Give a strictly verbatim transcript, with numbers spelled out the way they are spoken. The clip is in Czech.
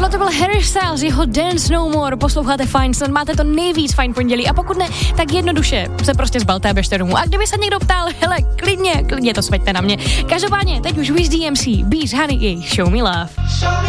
Tohle to byl Harry Styles, jeho Dance No More, posloucháte Fajn, snad máte to nejvíc fajn pondělí a pokud ne, tak jednoduše se prostě zbalte a běžte domů. A kdyby se někdo ptal, hele, klidně, klidně to sveďte na mě. Každopádně, teď už Wiz D M C, Beats, Honey, Show Me Love.